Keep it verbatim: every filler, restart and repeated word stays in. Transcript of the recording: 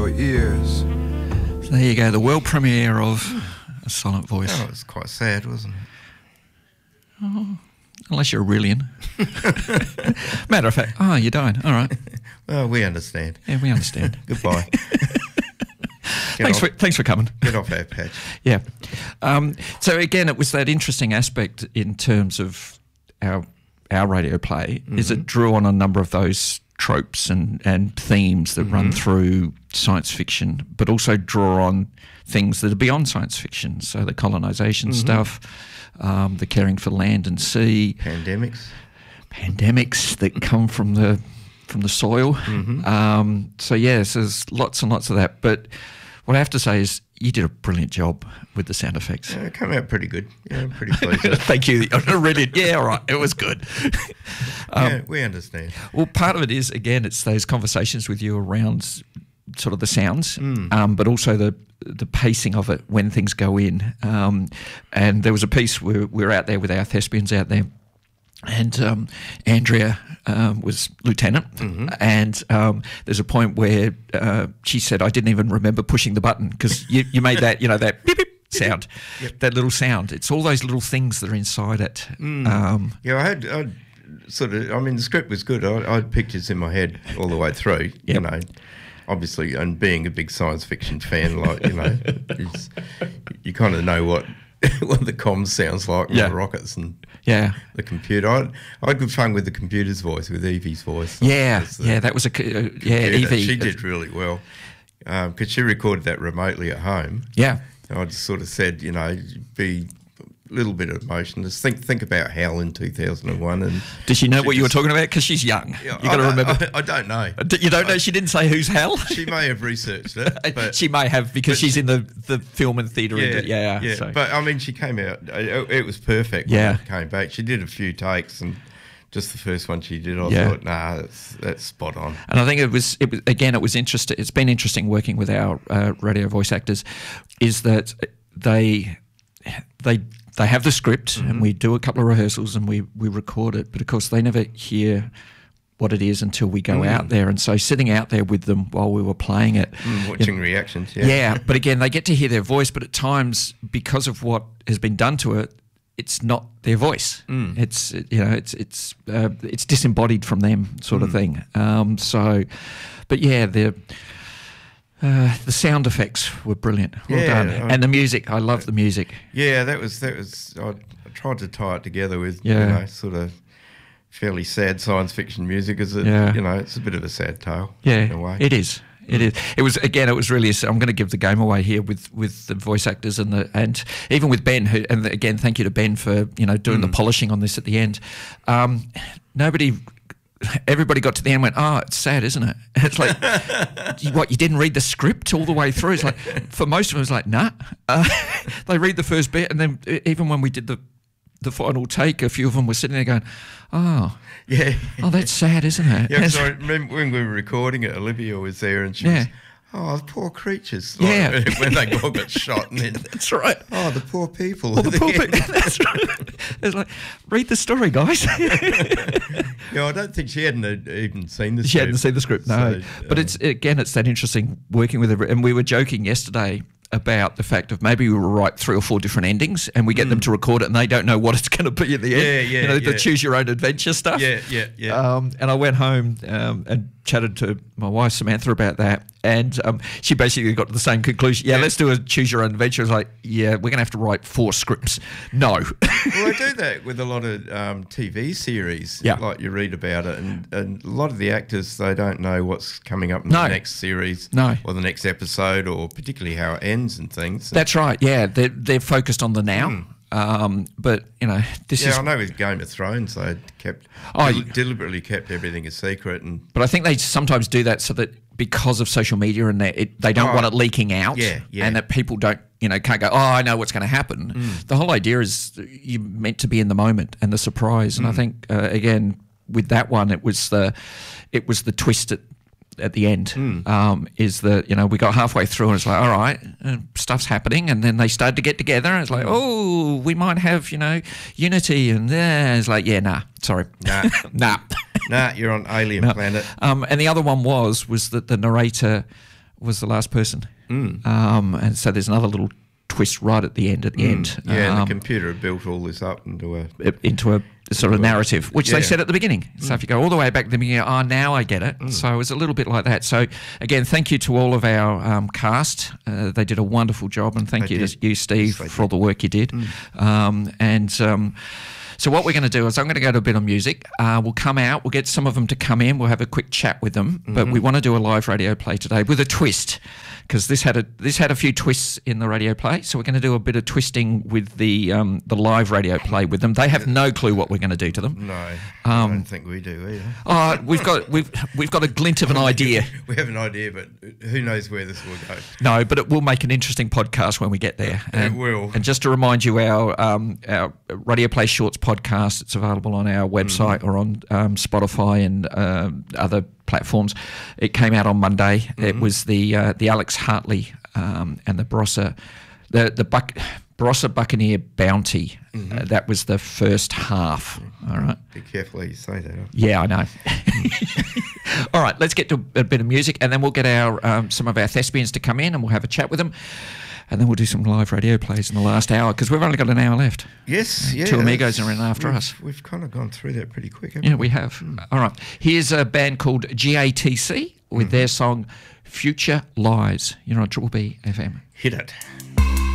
your ears. So there you go, the world premiere of A Silent Voice. Oh, it was quite sad, wasn't it? Oh, unless you're a Aurelian. Matter of fact, oh, you're dying. All right. Well, we understand. Yeah, we understand. Goodbye. Thanks off, for thanks for coming. Get off our patch. Yeah. Um, so again, it was that interesting aspect in terms of our our radio play, mm-hmm. is it drew on a number of those tropes and, and themes that mm-hmm. run through science fiction, but also draw on things that are beyond science fiction. So the colonisation mm-hmm. stuff, um, the caring for land and sea, pandemics, pandemics that come from the from the soil. Mm-hmm. Um, so yes, there's lots and lots of that. But what I have to say is, you did a brilliant job with the sound effects. Yeah, it came out pretty good. Yeah, I'm pretty pleased. Thank you. Really, yeah, all right. It was good. um, yeah, we understand. Well, part of it is, again, it's those conversations with you around sort of the sounds, mm. um, but also the the pacing of it when things go in. Um, and there was a piece where we were out there with our thespians out there, and um, Andrea um, was lieutenant, mm-hmm. and um, there's a point where uh, she said, "I didn't even remember pushing the button because you, you made that, you know, that beep, beep sound, yep. that little sound. It's all those little things that are inside it." Mm. Um, yeah, I had I'd sort of. I mean, the script was good. I, I had pictures in my head all the way through. Yep. You know, obviously, and being a big science fiction fan, like you know, you kind of know what. what the comms sounds like with yeah. the rockets and yeah. the computer. I, I had good fun with the computer's voice, with Evie's voice. Yeah, the, yeah, that was a uh, yeah Evie. She did really well because um, she recorded that remotely at home. Yeah, I just sort of said, you know, be a little bit emotionless. Think think about Hal in two thousand one. And did she know she what just, you were talking about? Because she's young. Yeah, you got to remember. I, I don't know. You don't know. I, she didn't say who's Hal. She may have researched it. But, she may have because she's in the, the film and theatre. Yeah, and, yeah, yeah. So. But I mean, she came out. It, it was perfect. Yeah, when it came back. She did a few takes and. Just the first one she did, I yeah. thought, nah, that's, that's spot on. And I think it was, it was again, it was interesting. It's been interesting working with our uh, radio voice actors, is that they they they have the script mm-hmm. and we do a couple of rehearsals and we we record it, but of course they never hear what it is until we go mm. out there. And so sitting out there with them while we were playing it, mm, watching you know, reactions, yeah, yeah. But again, they get to hear their voice, but at times because of what has been done to it, it's not their voice. Mm. It's you know it's it's uh, it's disembodied from them, sort mm. of thing. Um, so, but yeah, the uh, the sound effects were brilliant. Well yeah, done, I, and the music. I love the music. Yeah, that was that was. I, I tried to tie it together with yeah. you know sort of fairly sad science fiction music. As it, yeah. you know, it's a bit of a sad tale. Yeah, in a way. It is. It is. It was again. It was really. I'm going to give the game away here with, with the voice actors and the and even with Ben. Who and again, thank you to Ben for you know doing mm. the polishing on this at the end. Um, nobody, everybody got to the end and went, "Oh, it's sad, isn't it?" It's like, what, you didn't read the script all the way through? It's like for most of them, it was like, nah. Uh, they read the first bit, and then even when we did the the final take, a few of them were sitting there going, "Oh, yeah, oh, that's sad, isn't it?" Yeah, because I remember when we were recording it, Olivia was there, and she yeah. was, "Oh, the poor creatures!" Like, yeah, when they all got shot, and then that's right. Oh, the poor people. Oh, the poor people. That's right. It's like, read the story, guys. Yeah, I don't think she hadn't even seen the script. She hadn't seen the script, no. So, but um, it's again, it's that interesting working with her, and we were joking yesterday about the fact of maybe we will write three or four different endings and we get mm. them to record it and they don't know what it's going to be at the end. Yeah, yeah, you know, yeah. the choose your own adventure stuff. Yeah, yeah, yeah. Um, and I went home um, and chatted to my wife Samantha about that, and um, she basically got to the same conclusion. Yeah, yeah, let's do a choose your own adventure. I was like, yeah, we're going to have to write four scripts. No. Well, I do that with a lot of um, T V series. Yeah. Like you read about it, and, and a lot of the actors, they don't know what's coming up in no. the next series no. or the next episode, or particularly how it ends and things. That's right, yeah. They're, they're focused on the now. Mm. Um, but, you know, this yeah, is... Yeah, I know with Game of Thrones, they kept oh, del- deliberately kept everything a secret. And But I think they sometimes do that so that because of social media and they, it, they don't oh, want it leaking out, yeah, yeah. and that people don't, you know, can't go, oh, I know what's going to happen. Mm. The whole idea is you're meant to be in the moment and the surprise. And mm. I think, uh, again, with that one, it was the, it was the twist at at the end mm. um, is that, you know, we got halfway through and it's like, all right, uh, stuff's happening, and then they started to get together and it's like, oh, we might have, you know, unity, and then it's like, yeah, nah, sorry. Nah. nah. Nah, you're on alien no. planet. Um, and the other one was, was that the narrator was the last person. Mm. Um, and so there's another little twist right at the end, at the Mm. end. Yeah, and um, the computer had built all this up into a... into a sort of narrative, which Yeah. they said at the beginning. So Mm. if you go all the way back to the beginning, oh, now I get it. Mm. So it was a little bit like that. So again, thank you to all of our um, cast. Uh, they did a wonderful job, and thank They you did. to you, Steve, Yes, they for all did. the work you did. Mm. Um, and um, so what we're going to do is I'm going to go to a bit of music. Uh, we'll come out. We'll get some of them to come in. We'll have a quick chat with them. Mm-hmm. But we want to do a live radio play today with a twist, because this had a this had a few twists in the radio play. So we're going to do a bit of twisting with the um, the live radio play with them. They have no clue what we're going to do to them. No, I Um, don't think we do either. Oh, we've got we've we've got a glint of an idea. We have an idea, but who knows where this will go. No, but it will make an interesting podcast when we get there. And, It will. And just to remind you, our um, our Radio Play Shorts podcast, it's available on our website Mm-hmm. or on um, Spotify and um other platforms. It came out on Monday. Mm-hmm. It was the uh, the Alex Hartley um, and the Barossa the the Buck. Barossa Buccaneer Bounty. Mm-hmm. Uh, that was the first half. All right. Be careful how you say that. Huh? Yeah, I know. All right, let's get to a bit of music, and then we'll get our um, some of our thespians to come in, and we'll have a chat with them, and then we'll do some live radio plays in the last hour, because we've only got an hour left. Yes, yeah. Two amigos that's- are in after we've, us. We've kind of gone through that pretty quick, haven't Yeah, we? we have. All right. Here's a band called G A T C with their song Future Lies. You're on Triple B F M. Hit it.